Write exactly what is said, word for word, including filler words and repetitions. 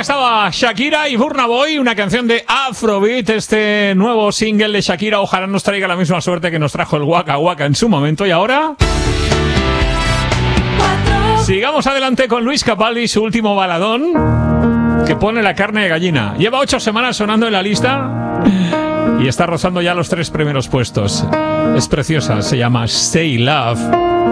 estaba Shakira y Burna Boy, una canción de Afrobeat, este nuevo single de Shakira. Ojalá nos traiga la misma suerte que nos trajo el Waka Waka en su momento. Y ahora sigamos adelante con Luis Capaldi, su último baladón, que pone la carne de gallina. Lleva ocho semanas sonando en la lista y está rozando ya los tres primeros puestos. Es preciosa, se llama Stay Love.